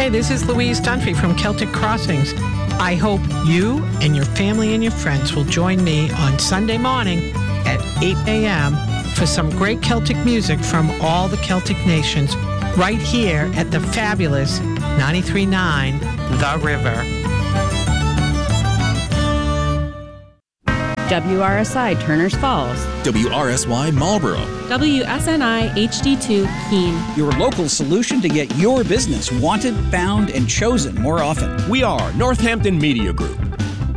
Hey, this is Louise Dunphy from Celtic Crossings. I hope you and your family and your friends will join me on Sunday morning at 8 a.m. for some great Celtic music from all the Celtic nations right here at the fabulous 93.9 The River. WRSI Turners Falls, WRSY Marlboro, WSNI HD2 Keene. Your local solution to get your business wanted, found, and chosen more often. We are Northampton Media Group.